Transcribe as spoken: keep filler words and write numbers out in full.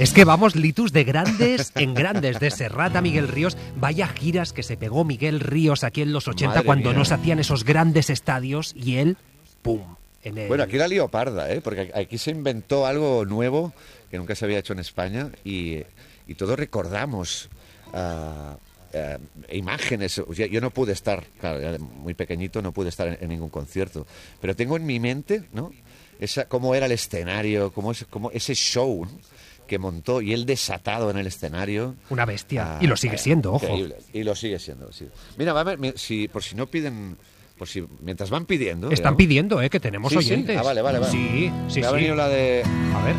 Es que vamos, Litus, de grandes en grandes, de Serrat a Miguel Ríos. Vaya giras que se pegó Miguel Ríos aquí en los ochenta, Madre cuando mía. no se hacían esos grandes estadios, y él, ¡pum! En el... Bueno, aquí la lío parda, ¿eh? Porque aquí se inventó algo nuevo que nunca se había hecho en España y, y todos recordamos uh, uh, imágenes. O sea, yo no pude estar, claro, era muy pequeñito, no pude estar en, en ningún concierto, pero tengo en mi mente, ¿no? Esa, cómo era el escenario, cómo, es, cómo ese show, ¿no?, que montó, y él desatado en el escenario. Una bestia. Ah, y lo sigue siendo, ojo. Increíble. Y lo sigue siendo, sí. Mira, va a ver, mi- si, por si no piden, por si mientras van pidiendo. Están digamos. pidiendo, ¿eh? Que tenemos Sí, sí. oyentes. Ah, vale, vale, vale. Sí, sí, Me ha sí. venido la de A ver.